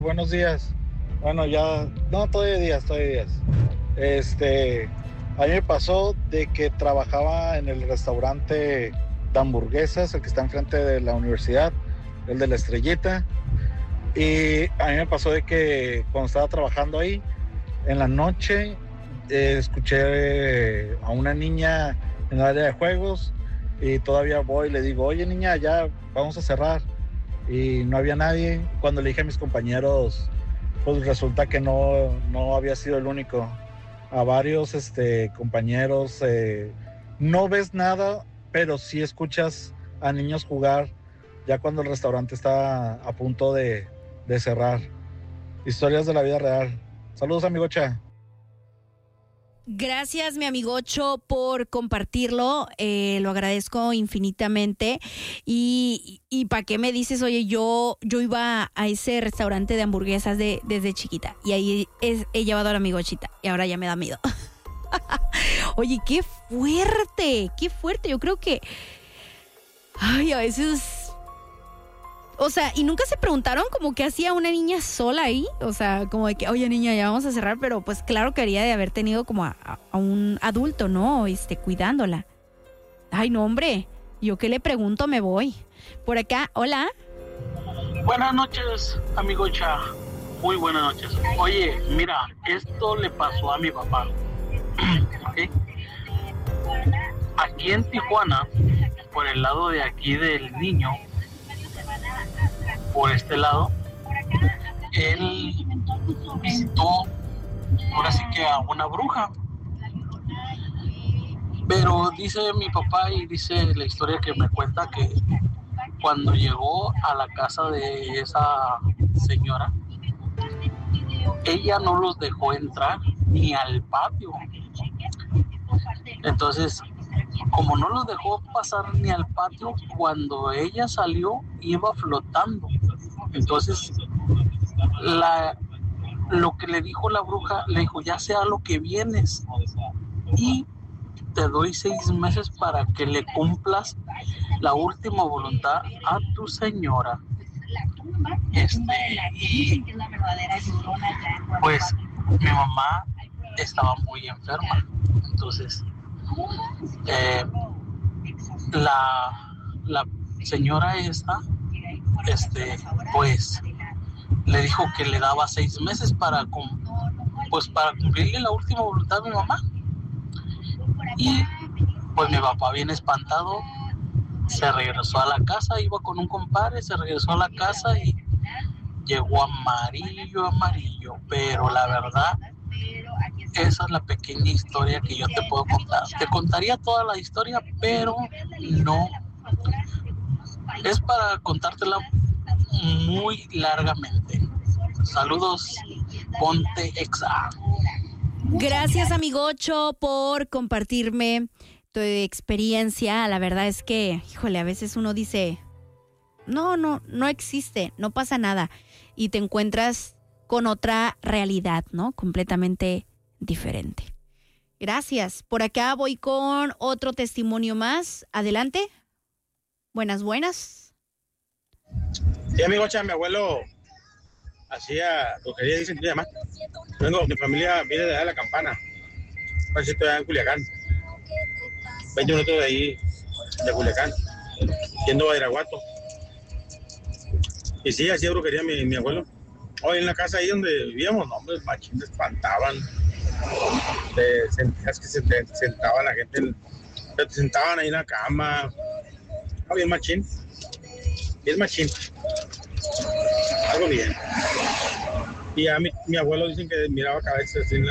Buenos días. Bueno, ya, no, todavía días. A mí me pasó de que trabajaba en el restaurante de hamburguesas, el que está enfrente de la universidad, el de la Estrellita. Y a mí me pasó de que cuando estaba trabajando ahí, en la noche, escuché a una niña en el área de juegos y todavía voy y le digo, oye niña, ya vamos a cerrar. Y no había nadie. Cuando le dije a mis compañeros, pues resulta que no había sido el único. A varios compañeros, no ves nada, pero sí escuchas a niños jugar ya cuando el restaurante está a punto de cerrar. Historias de la vida real. Saludos, amigocha. Gracias, mi amigocho, por compartirlo. Lo agradezco infinitamente. Y ¿para qué me dices? Oye, yo iba a ese restaurante de hamburguesas desde chiquita. Y ahí he llevado a la amigochita. Y ahora ya me da miedo. Oye, qué fuerte, qué fuerte. Yo creo que... Ay, a veces... O sea, ¿y nunca se preguntaron como qué hacía una niña sola ahí? O sea, como de que, oye niña, ya vamos a cerrar, pero pues claro que haría de haber tenido como a un adulto, ¿no? Cuidándola. Ay, no, hombre, yo qué le pregunto, me voy. Por acá, hola. Buenas noches, amigocha. Muy buenas noches. Oye, mira, esto le pasó a mi papá. ¿Okay? Aquí en Tijuana, por el lado de aquí del niño, por este lado, él visitó ahora sí que a una bruja. Pero dice mi papá y dice la historia que me cuenta que cuando llegó a la casa de esa señora, ella no los dejó entrar ni al patio. Entonces, como no los dejó pasar ni al patio, cuando ella salió iba flotando. Entonces lo que le dijo la bruja, le dijo, ya sea lo que vienes y te doy 6 meses para que le cumplas la última voluntad a tu señora. Y pues mi mamá estaba muy enferma. Entonces la señora esta pues le dijo que le daba 6 meses para cumplirle la última voluntad a mi mamá. Y pues mi papá, bien espantado, se regresó a la casa, iba con un compadre, se regresó a la casa y llegó amarillo, pero la verdad, esa es la pequeña historia que yo te puedo contar. Te contaría toda la historia, pero no, es para contártela muy largamente. Saludos, ponte exa. Gracias, amigocho, por compartirme tu experiencia. La verdad es que, híjole, a veces uno dice, no existe, no pasa nada. Y te encuentras con otra realidad, ¿no? Completamente diferente. Gracias. Por acá voy con otro testimonio más. Adelante. Buenas. Sí, amigo, mi abuelo hacía brujería, dicen que llama. Mi familia viene de allá de La Campana, parece que en Culiacán, 20 minutos de ahí, de Culiacán, yendo a Iraguato. Y sí, hacía brujería mi abuelo. Hoy en la casa ahí donde vivíamos, no, hombre, machín, me espantaban. Sentías que se te sentaba la gente, te sentaban ahí en la cama. Ah, bien machín. Algo bien. Y a mi abuelo dicen que miraba cabezas así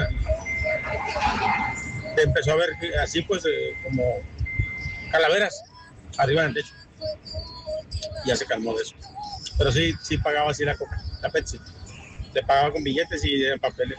te empezó a ver así pues como calaveras arriba del techo. Ya se calmó de eso. Pero sí pagaba así la coca, la Pepsi. Se pagaba con billetes y en papeles.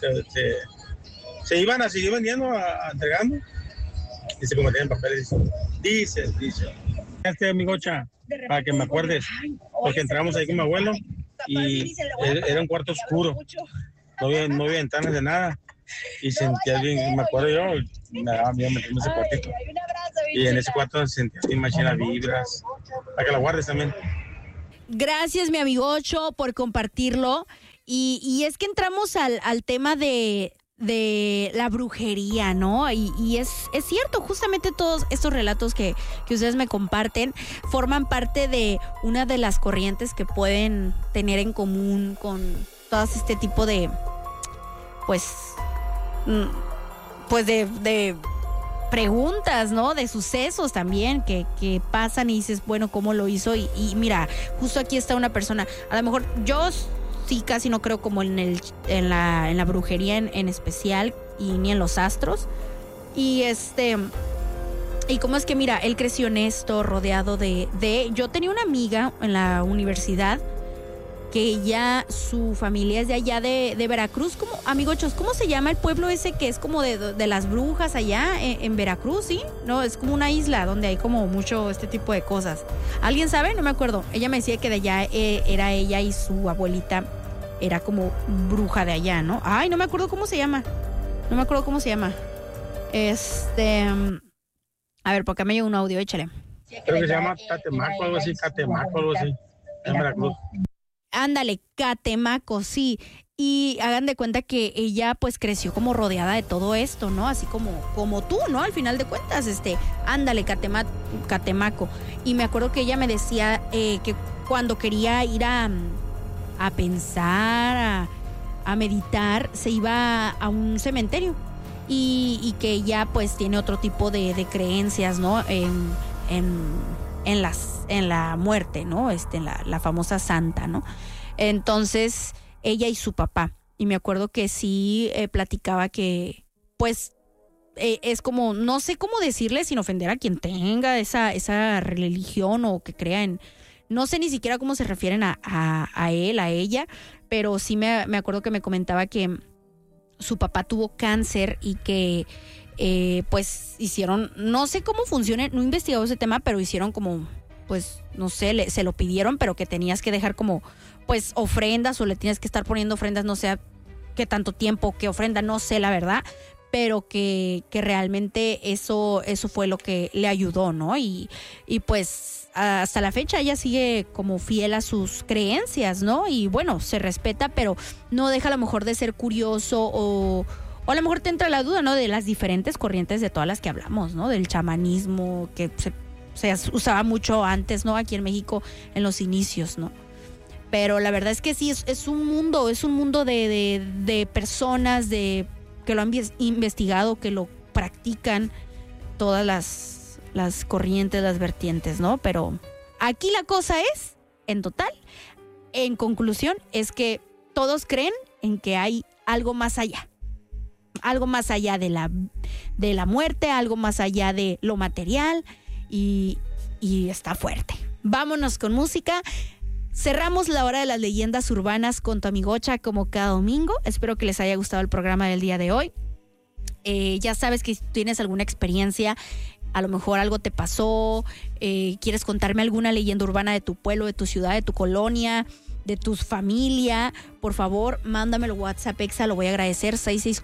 Se iban a seguir vendiendo, entregando y se convertían en papeles. Dice. Amigocha, para que me acuerdes, porque entramos ahí con mi abuelo y era un cuarto oscuro, no había ventanas de nada y sentía bien, me acuerdo yo, me daba miedo meterme en ese cuartito y en ese cuarto sentía bien machina vibras, para que la guardes también. Gracias, mi amigocho, por compartirlo. Y es que entramos al tema de la brujería, ¿no? Y es cierto, justamente todos estos relatos que ustedes me comparten forman parte de una de las corrientes que pueden tener en común con todas este tipo de de preguntas, ¿no? De sucesos también que pasan y dices, bueno, ¿cómo lo hizo? Y mira, justo aquí está una persona, a lo mejor yo sí casi no creo como en la brujería en especial y ni en los astros. Y cómo es que, mira, él creció en esto, rodeado de yo tenía una amiga en la universidad que ya su familia es de allá de Veracruz. Como, amigochos, ¿cómo se llama el pueblo ese que es como de las brujas allá en Veracruz, sí? No, es como una isla donde hay como mucho este tipo de cosas. ¿Alguien sabe? No me acuerdo. Ella me decía que de allá era ella y su abuelita era como bruja de allá, ¿no? Ay, no me acuerdo cómo se llama. A ver, por acá me llegó un audio, échale. Creo que se llama Catemaco, algo así, en Veracruz. Ándale, Catemaco, sí. Y hagan de cuenta que ella pues creció como rodeada de todo esto, ¿no? Así como tú, ¿no? Al final de cuentas, ándale, Catemaco. Y me acuerdo que ella me decía que cuando quería ir a pensar, a meditar, se iba a un cementerio. Y que ella pues tiene otro tipo de creencias, ¿no? En la muerte, ¿no? En la famosa santa, ¿no? Entonces, ella y su papá. Y me acuerdo que sí platicaba que, pues, es como, no sé cómo decirle sin ofender a quien tenga esa religión o que crea en, no sé ni siquiera cómo se refieren a él, a ella, pero sí me acuerdo que me comentaba que su papá tuvo cáncer y que pues hicieron, no sé cómo funciona, no he investigado ese tema, pero hicieron como, pues no sé, se lo pidieron, pero que tenías que dejar como pues ofrendas o le tienes que estar poniendo ofrendas, no sé qué tanto tiempo, qué ofrenda, no sé la verdad, pero que realmente eso fue lo que le ayudó, ¿no? Y pues hasta la fecha ella sigue como fiel a sus creencias, ¿no? Y bueno, se respeta, pero no deja a lo mejor de ser curioso o a lo mejor te entra la duda, ¿no? De las diferentes corrientes de todas las que hablamos, ¿no? Del chamanismo que se usaba mucho antes, ¿no? Aquí en México en los inicios, ¿no? Pero la verdad es que sí, es un mundo de personas que lo han investigado, que lo practican, todas las corrientes, las vertientes, ¿no? Pero aquí la cosa es, en total, en conclusión, es que todos creen en que hay algo más allá de la muerte, algo más allá de lo material y está fuerte. Vámonos con música. Cerramos la hora de las leyendas urbanas con tu amigocha como cada domingo. Espero que les haya gustado el programa del día de hoy. Ya sabes que si tienes alguna experiencia, a lo mejor algo te pasó, quieres contarme alguna leyenda urbana de tu pueblo, de tu ciudad, de tu colonia, de tu familia, por favor, mándamelo WhatsApp Exa, lo voy a agradecer,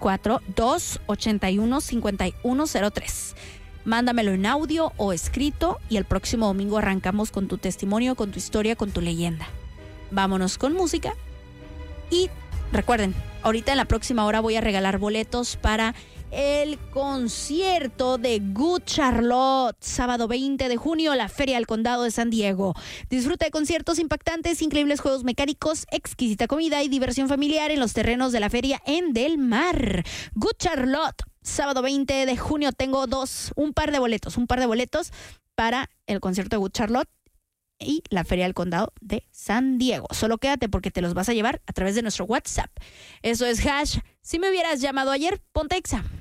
664-281-5103. Mándamelo en audio o escrito y el próximo domingo arrancamos con tu testimonio, con tu historia, con tu leyenda. Vámonos con música y recuerden, ahorita en la próxima hora voy a regalar boletos para el concierto de Good Charlotte, sábado 20 de junio, la Feria del Condado de San Diego. Disfruta de conciertos impactantes, increíbles juegos mecánicos, exquisita comida y diversión familiar en los terrenos de la feria en Del Mar. Good Charlotte, sábado 20 de junio, tengo un par de boletos para el concierto de Good Charlotte y la Feria del Condado de San Diego. Solo quédate porque te los vas a llevar a través de nuestro WhatsApp. Eso es #, si me hubieras llamado ayer, ponte Exa.